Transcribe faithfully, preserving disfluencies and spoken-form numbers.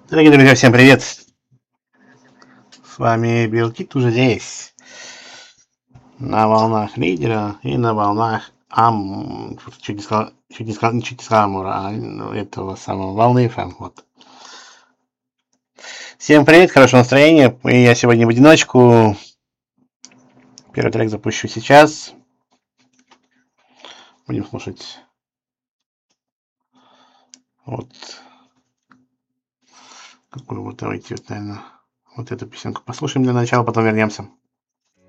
Дорогие друзья, всем привет! С вами Билкит уже здесь, на волнах лидера и на волнах Ам... Чуть не сказал, чуть не сказал, чуть не сказал Амура, а ну, этого самого волны эф эм, вот. Всем привет, хорошего настроения, и я сегодня в одиночку. Первый трек запущу сейчас. Будем слушать вот какую вот, давайте вот, наверное, вот эту песенку послушаем для начала, потом вернемся.